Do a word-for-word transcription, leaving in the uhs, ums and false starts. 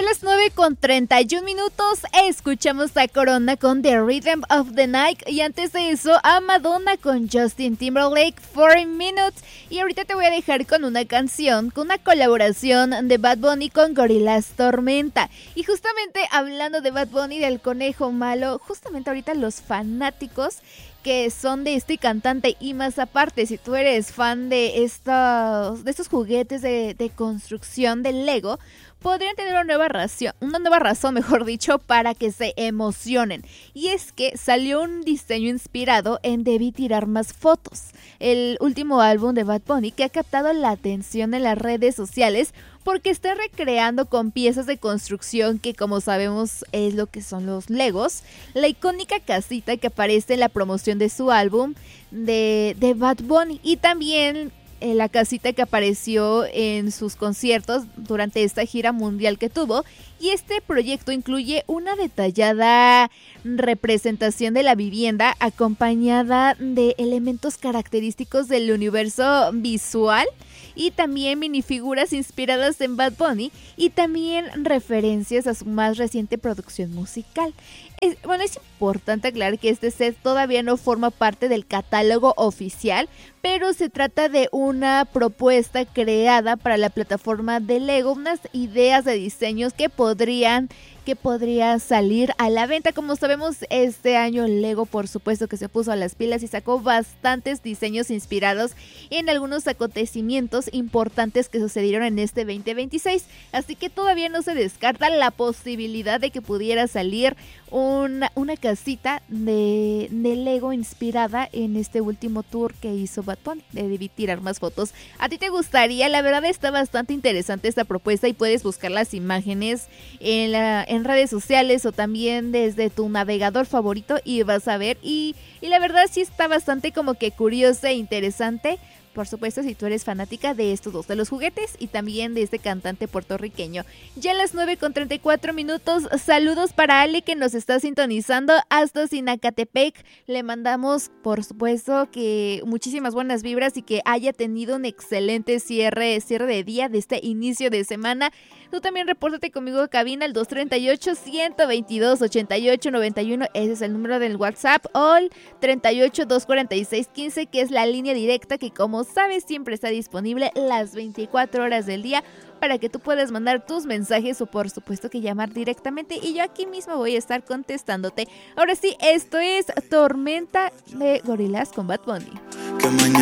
las nueve con treinta y un minutos, escuchamos a Corona con The Rhythm of the Night y antes de eso a Madonna con Justin Timberlake, four minutes. Y ahorita te voy a dejar con una canción, con una colaboración de Bad Bunny con Gorillaz Tormenta. Y justamente hablando de Bad Bunny, del conejo malo, justamente ahorita los fanáticos que son de este cantante y más aparte, si tú eres fan de estos, de estos juguetes de, de construcción del Lego, podrían tener una nueva razón, una nueva razón, mejor dicho, para que se emocionen. Y es que salió un diseño inspirado en Debí Tirar Más Fotos, el último álbum de Bad Bunny que ha captado la atención en las redes sociales porque está recreando con piezas de construcción que, como sabemos, es lo que son los Legos, la icónica casita que aparece en la promoción de su álbum de, de Bad Bunny y también eh, la casita que apareció en sus conciertos durante esta gira mundial que tuvo. Y este proyecto incluye una detallada representación de la vivienda acompañada de elementos característicos del universo visual y también minifiguras inspiradas en Bad Bunny y también referencias a su más reciente producción musical. Es, bueno, es importante aclarar que este set todavía no forma parte del catálogo oficial, pero se trata de una propuesta creada para la plataforma de Lego, unas ideas de diseños que podrían que podría salir a la venta. Como sabemos, este año Lego por supuesto que se puso a las pilas y sacó bastantes diseños inspirados en algunos acontecimientos importantes que sucedieron en este veinte veintiséis, así que todavía no se descarta la posibilidad de que pudiera salir una, una casita de, de Lego inspirada en este último tour que hizo Bad Bunny, de Debí Tirar Más Fotos. ¿A ti te gustaría? La verdad está bastante interesante esta propuesta y puedes buscar las imágenes en la en redes sociales o también desde tu navegador favorito y vas a ver y, y la verdad sí está bastante como que curiosa e interesante. Por supuesto, si tú eres fanática de estos dos, de los juguetes y también de este cantante puertorriqueño. Ya a las nueve con treinta y cuatro minutos, saludos para Ale que nos está sintonizando hasta Sinacatepec. Le mandamos, por supuesto, que muchísimas buenas vibras y que haya tenido un excelente cierre, cierre de día de este inicio de semana. Tú también repórtate conmigo a cabina al dos treinta y ocho, ciento veintidós, ochenta y ocho, noventa y uno. Ese es el número del WhatsApp. O el treinta y ocho, doscientos cuarenta y seis, quince, que es la línea directa que, como sabes, siempre está disponible las veinticuatro horas del día para que tú puedas mandar tus mensajes o por supuesto que llamar directamente y yo aquí mismo voy a estar contestándote. Ahora sí, esto es Tormenta de Gorillaz con Bad Bunny.